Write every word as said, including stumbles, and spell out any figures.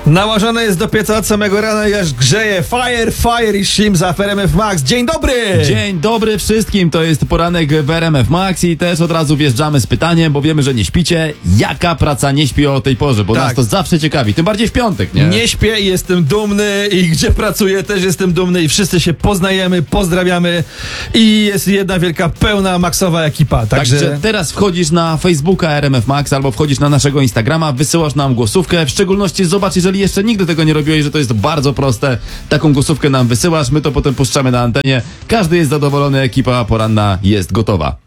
Nałożone jest do pieca od samego rana i aż grzeje. Fire, fire i Shimza w R M F Max. Dzień dobry! Dzień dobry wszystkim, to jest poranek w R M F Max i też od razu wjeżdżamy z pytaniem, bo wiemy, że nie śpicie. Jaka praca nie śpi o tej porze? Bo Tak. nas to zawsze ciekawi, tym bardziej w piątek, nie? Nie śpię i jestem dumny i gdzie pracuję też jestem dumny i wszyscy się poznajemy, pozdrawiamy i jest jedna wielka, pełna, maksowa ekipa. Także, Także teraz wchodzisz na Facebooka R M F Max albo wchodzisz na naszego Instagrama, wysyłasz nam głosówkę, w szczególności zobacz, jeżeli jeszcze nigdy tego nie robiłeś, że to jest bardzo proste, taką głosówkę nam wysyłasz, my to potem puszczamy na antenie, każdy jest zadowolony, ekipa poranna jest gotowa.